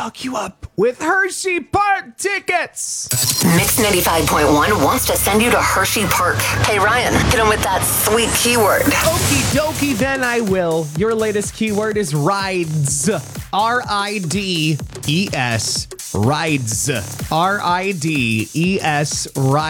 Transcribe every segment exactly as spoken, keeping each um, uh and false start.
hook you up with Hershey Park tickets. Mix ninety-five point one wants to send you to Hershey Park. Hey, Ryan, hit him with that sweet keyword. Okie dokie, then I will. Your latest keyword is rides. R I D E S. Rides. R I D E S.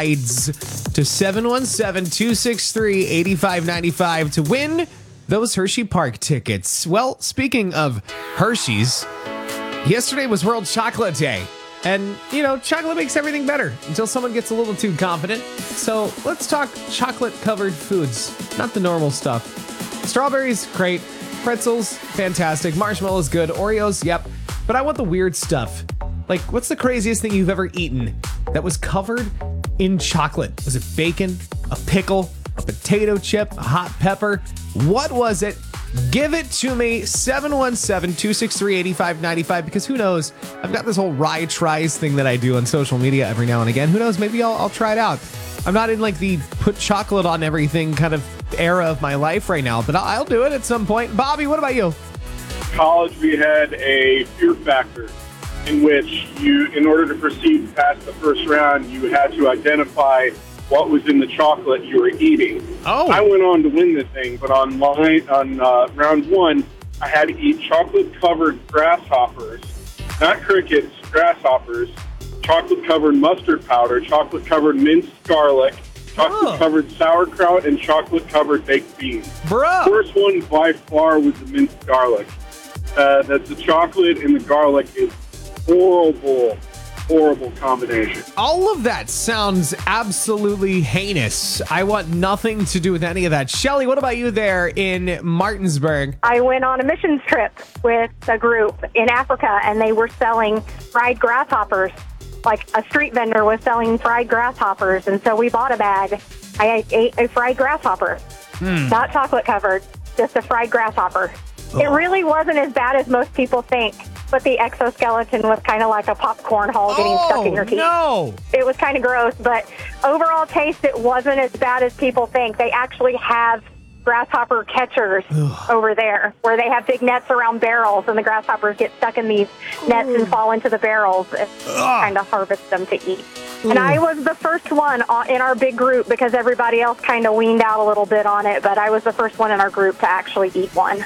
Rides. To seven one seven, two six three, eight five nine five to win those Hershey Park tickets. Well, speaking of Hershey's, yesterday was World Chocolate Day. And, you know, chocolate makes everything better until someone gets a little too confident. So let's talk chocolate-covered foods, not the normal stuff. Strawberries, great. Pretzels, fantastic. Marshmallows, good. Oreos, yep. But I want the weird stuff. Like, what's the craziest thing you've ever eaten that was covered in chocolate? Was it bacon, a pickle, a potato chip, a hot pepper? What was it? Give it to me, seven one seven, two six three, eight five nine five, because who knows? I've got this whole rye tries thing that I do on social media every now and again. Who knows? Maybe I'll, I'll try it out. I'm not in like the put chocolate on everything kind of era of my life right now, but I'll, I'll do it at some point. Bobby, what about you? College, we had a fear factor in which you, in order to proceed past the first round, you had to identify what was in the chocolate you were eating. Oh. I went on to win the thing, but on line, on uh, round one, I had to eat chocolate-covered grasshoppers, not crickets, grasshoppers, chocolate-covered mustard powder, chocolate-covered minced garlic, chocolate-covered sauerkraut, and chocolate-covered baked beans. Bro. The first one by far was the minced garlic. Uh, that the chocolate and the garlic is horrible, horrible combination. All of that sounds absolutely heinous. I want nothing to do with any of that. Shelly, what about you there in Martinsburg? I went on a missions trip with a group in Africa, and they were selling fried grasshoppers. Like a street vendor was selling fried grasshoppers, and so we bought a bag. I ate a fried grasshopper, mm. not chocolate covered, just a fried grasshopper. Oh. It really wasn't as bad as most people think, but the exoskeleton was kind of like a popcorn hull getting oh, stuck in your teeth. No. It was kind of gross, but overall taste, it wasn't as bad as people think. They actually have grasshopper catchers Ugh. over there where they have big nets around barrels, and the grasshoppers get stuck in these nets Ooh. and fall into the barrels and kind of harvest them to eat. Ooh. And I was the first one in our big group because everybody else kind of weaned out a little bit on it, but I was the first one in our group to actually eat one.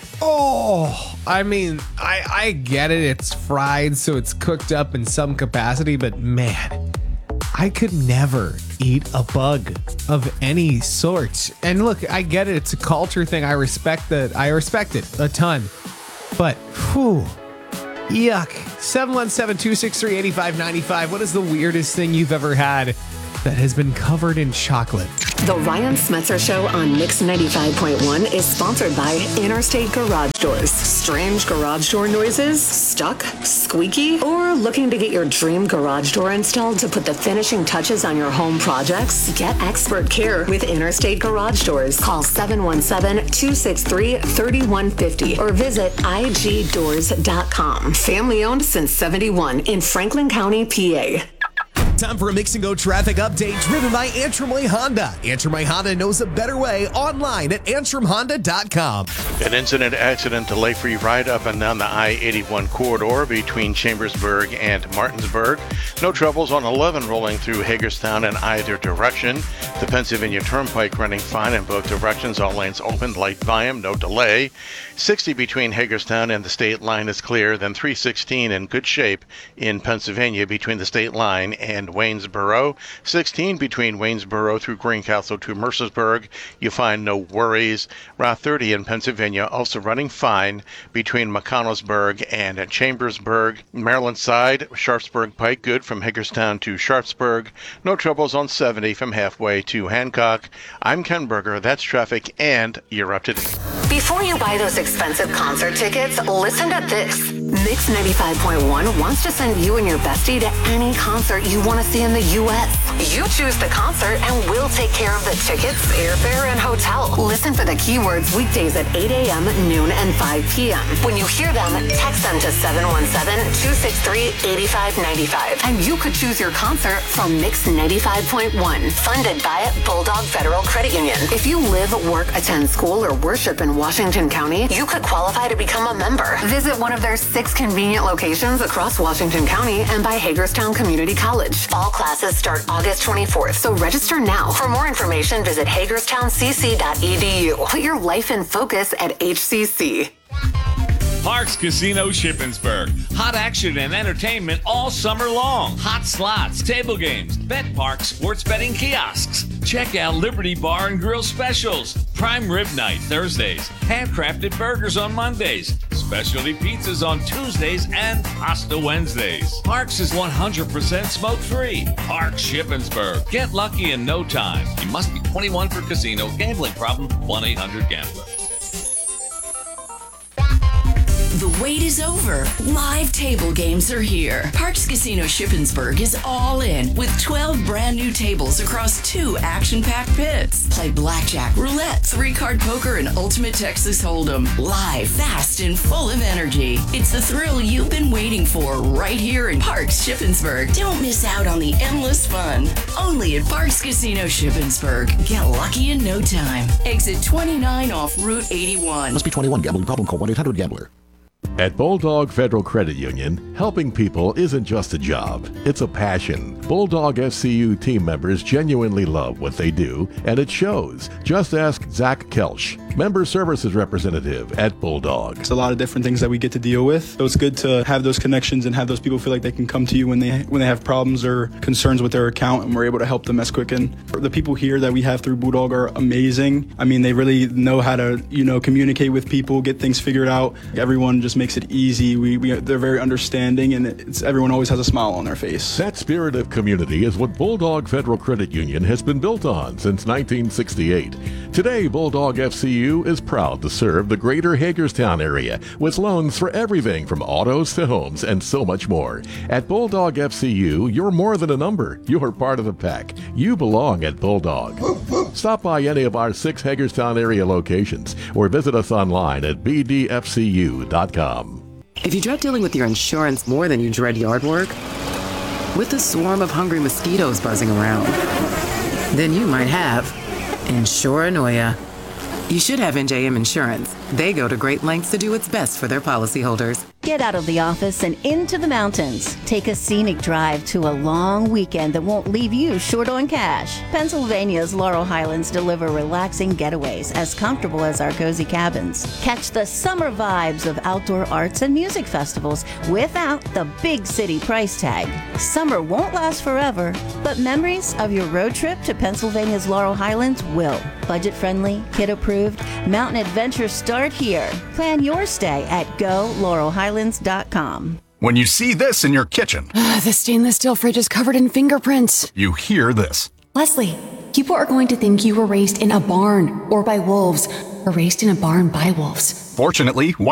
Oh, I mean, I, I get it. It's fried, so it's cooked up in some capacity, but man, I could never eat a bug of any sort. And look, I get it. It's a culture thing. I respect that. I respect it a ton. But, whew, yuck. seven one seven, two six three, eight five nine five. What is the weirdest thing you've ever had that has been covered in chocolate? The Ryan Smetzer Show on Mix ninety-five point one is sponsored by Interstate Garage Doors. Strange garage door noises? Stuck? Squeaky? Or looking to get your dream garage door installed to put the finishing touches on your home projects? Get expert care with Interstate Garage Doors. Call seven one seven, two six three, three one five zero or visit I G doors dot com. Family owned since seventy-one in Franklin County, P A. Time for a Mix and Go traffic update driven by Antrim Way Honda. Antrim Way Honda knows a better way online at antrim honda dot com. An incident accident delay-free ride up and down the I eighty-one corridor between Chambersburg and Martinsburg. No troubles on eleven rolling through Hagerstown in either direction. The Pennsylvania Turnpike running fine in both directions. All lanes open, light volume, no delay. sixty between Hagerstown and the state line is clear. Then three sixteen in good shape in Pennsylvania between the state line and Waynesboro. sixteen between Waynesboro through Greencastle to Mercersburg. You find no worries. Route thirty in Pennsylvania also running fine between McConnellsburg and Chambersburg. Maryland side, Sharpsburg Pike good from Hagerstown to Sharpsburg. No troubles on seventy from halfway to Hancock. I'm Ken Berger. That's traffic, and you're up to date. Before you buy those expensive concert tickets, listen to this. Mix ninety-five point one wants to send you and your bestie to any concert you want to see in the U S. You choose the concert and we'll take care of the tickets, airfare, and hotel. Listen for the keywords weekdays at eight a.m., noon, and five p.m. When you hear them, text them to seven one seven, two six three, eight five nine five. And you could choose your concert from Mix ninety-five point one, funded by Bulldog Federal Credit Union. If you live, work, attend school, or worship in Washington County, you could qualify to become a member. Visit one of their six six convenient locations across Washington County and by Hagerstown Community College. Fall classes start August twenty-fourth, so register now. For more information, visit hagerstown c c dot e d u. Put your life in focus at H C C. Parks Casino Shippensburg. Hot action and entertainment all summer long. Hot slots, table games, bet parks, sports betting kiosks. Check out Liberty Bar and Grill specials. Prime rib night Thursdays. Handcrafted burgers on Mondays. Specialty pizzas on Tuesdays and pasta Wednesdays. Parks is one hundred percent smoke-free. Parks Shippensburg. Get lucky in no time. You must be twenty-one for casino. Gambling problem? one eight hundred gambler. The wait is over. Live table games are here. Parks Casino Shippensburg is all in with twelve brand new tables across two action-packed pits. Play blackjack, roulette, three-card poker, and ultimate Texas Hold'em. Live, fast, and full of energy. It's the thrill you've been waiting for right here in Parks Shippensburg. Don't miss out on the endless fun. Only at Parks Casino Shippensburg. Get lucky in no time. Exit twenty-nine off Route eighty-one. Must be twenty-one. Gambling problem? Call one eight hundred gambler. At Bulldog Federal Credit Union, helping people isn't just a job, it's a passion. Bulldog F C U team members genuinely love what they do, and it shows. Just ask Zach Kelch, Member Services Representative at Bulldog. It's a lot of different things that we get to deal with, so it's good to have those connections and have those people feel like they can come to you when they when they have problems or concerns with their account, and we're able to help them as quick. And the people here that we have through Bulldog are amazing. I mean, they really know how to, you know, communicate with people, get things figured out. Everyone just makes it easy. We, we they're very understanding, and it's everyone always has a smile on their face. That spirit of community is what Bulldog Federal Credit Union has been built on since nineteen sixty-eight. Today, Bulldog F C U is proud to serve the greater Hagerstown area with loans for everything from autos to homes and so much more. At Bulldog F C U, you're more than a number. You're part of the pack. You belong at Bulldog. Stop by any of our six Hagerstown area locations or visit us online at b d f c u dot com. If you dread dealing with your insurance more than you dread yard work, with a swarm of hungry mosquitoes buzzing around, then you might have Insuranoia. You should have N J M Insurance. They go to great lengths to do what's best for their policyholders. Get out of the office and into the mountains. Take a scenic drive to a long weekend that won't leave you short on cash. Pennsylvania's Laurel Highlands deliver relaxing getaways as comfortable as our cozy cabins. Catch the summer vibes of outdoor arts and music festivals without the big city price tag. Summer won't last forever, but memories of your road trip to Pennsylvania's Laurel Highlands will. Budget-friendly, kid-approved, mountain adventures start here. Plan your stay at go laurel highlands dot com. When you see this in your kitchen, the stainless steel fridge is covered in fingerprints. You hear this. Leslie, people are going to think you were raised in a barn or by wolves, or raised in a barn by wolves. Fortunately,